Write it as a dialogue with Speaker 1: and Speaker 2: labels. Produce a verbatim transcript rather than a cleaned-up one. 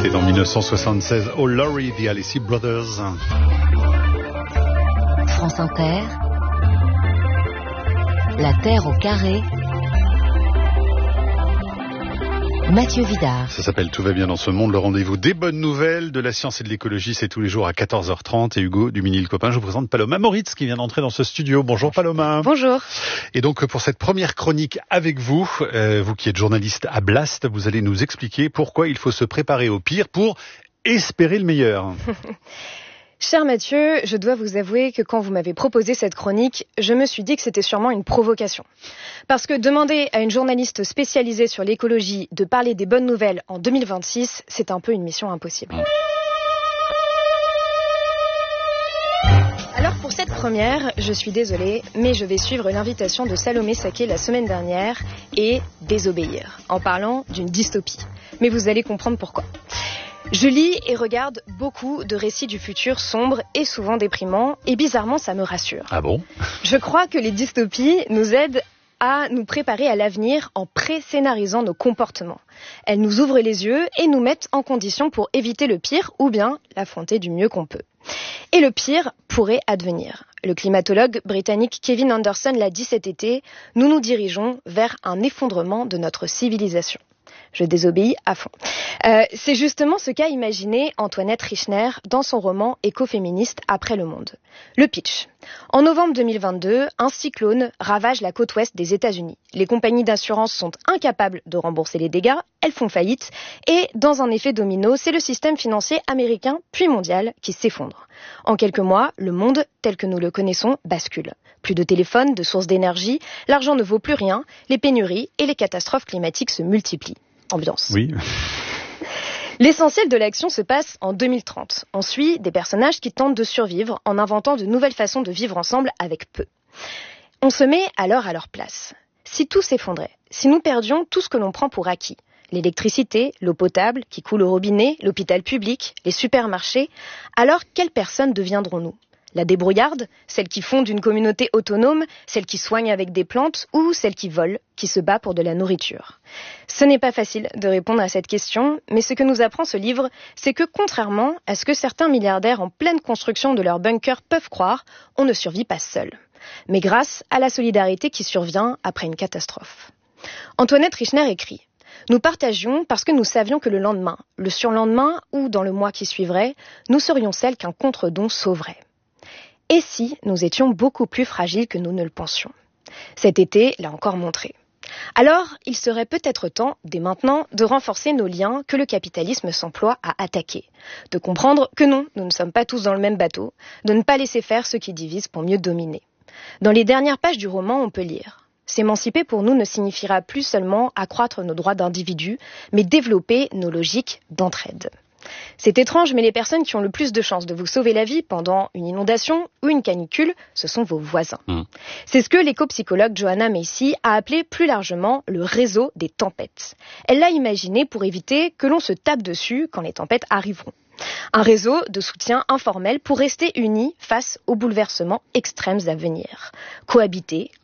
Speaker 1: C'était en mille neuf cent soixante-seize, Oh Laurie, The Alessi Brothers.
Speaker 2: France Inter, La Terre au carré, Mathieu Vidard.
Speaker 1: Ça s'appelle Tout va bien dans ce monde, le rendez-vous des bonnes nouvelles de la science et de l'écologie, c'est tous les jours à quatorze heures trente. Et Hugo Dumini, le copain, je vous présente Paloma Moritz qui vient d'entrer dans ce studio. Bonjour Paloma.
Speaker 3: Bonjour.
Speaker 1: Et donc pour cette première chronique avec vous, euh, vous qui êtes journaliste à Blast, vous allez nous expliquer pourquoi il faut se préparer au pire pour espérer le meilleur.
Speaker 3: Cher Mathieu, je dois vous avouer que quand vous m'avez proposé cette chronique, je me suis dit que c'était sûrement une provocation. Parce que demander à une journaliste spécialisée sur l'écologie de parler des bonnes nouvelles en deux mille vingt-six, c'est un peu une mission impossible. Alors pour cette première, je suis désolée, mais je vais suivre l'invitation de Salomé Saké la semaine dernière et désobéir, en parlant d'une dystopie. Mais vous allez comprendre pourquoi. Je lis et regarde beaucoup de récits du futur sombres et souvent déprimants, et bizarrement ça me rassure.
Speaker 1: Ah bon ?
Speaker 3: Je crois que les dystopies nous aident à nous préparer à l'avenir en pré-scénarisant nos comportements. Elles nous ouvrent les yeux et nous mettent en condition pour éviter le pire ou bien l'affronter du mieux qu'on peut. Et le pire pourrait advenir. Le climatologue britannique Kevin Anderson l'a dit cet été, nous nous dirigeons vers un effondrement de notre civilisation. Je désobéis à fond. Euh, c'est justement ce qu'a imaginé Antoinette Richner dans son roman écoféministe Après le monde. Le pitch. En novembre deux mille vingt-deux, un cyclone ravage la côte ouest des États-Unis. Les compagnies d'assurance sont incapables de rembourser les dégâts, elles font faillite, et dans un effet domino, c'est le système financier américain puis mondial qui s'effondre. En quelques mois, le monde tel que nous le connaissons bascule. Plus de téléphones, de sources d'énergie, l'argent ne vaut plus rien, les pénuries et les catastrophes climatiques se multiplient. Ambiance.
Speaker 1: Oui.
Speaker 3: L'essentiel de l'action se passe en deux mille trente. On suit des personnages qui tentent de survivre en inventant de nouvelles façons de vivre ensemble avec peu. On se met alors à leur place. Si tout s'effondrait, si nous perdions tout ce que l'on prend pour acquis, l'électricité, l'eau potable qui coule au robinet, l'hôpital public, les supermarchés, alors quelles personnes deviendrons-nous ? La débrouillarde, celle qui fonde une communauté autonome, celle qui soigne avec des plantes ou celle qui vole, qui se bat pour de la nourriture. Ce n'est pas facile de répondre à cette question, mais ce que nous apprend ce livre, c'est que contrairement à ce que certains milliardaires en pleine construction de leur bunker peuvent croire, on ne survit pas seul, mais grâce à la solidarité qui survient après une catastrophe. Antoinette Richner écrit « Nous partagions parce que nous savions que le lendemain, le surlendemain ou dans le mois qui suivrait, nous serions celles qu'un contre-don sauverait. Et si nous étions beaucoup plus fragiles que nous ne le pensions ? Cet été l'a encore montré. Alors, il serait peut-être temps, dès maintenant, de renforcer nos liens que le capitalisme s'emploie à attaquer. De comprendre que non, nous ne sommes pas tous dans le même bateau, de ne pas laisser faire ceux qui divisent pour mieux dominer. Dans les dernières pages du roman, on peut lire « S'émanciper pour nous ne signifiera plus seulement accroître nos droits d'individu, mais développer nos logiques d'entraide. » C'est étrange, mais les personnes qui ont le plus de chances de vous sauver la vie pendant une inondation ou une canicule, ce sont vos voisins. Mmh. C'est ce que l'éco-psychologue Joanna Macy a appelé plus largement le réseau des tempêtes. Elle l'a imaginé pour éviter que l'on se tape dessus quand les tempêtes arriveront. Un réseau de soutien informel pour rester unis face aux bouleversements extrêmes à venir. Cohabiter,